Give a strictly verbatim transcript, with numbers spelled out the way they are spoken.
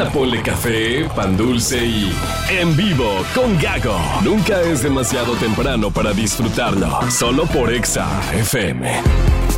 ponle café, pan dulce y En Vivo con Gago. Nunca es demasiado temprano para disfrutarlo. Solo por Exa F M.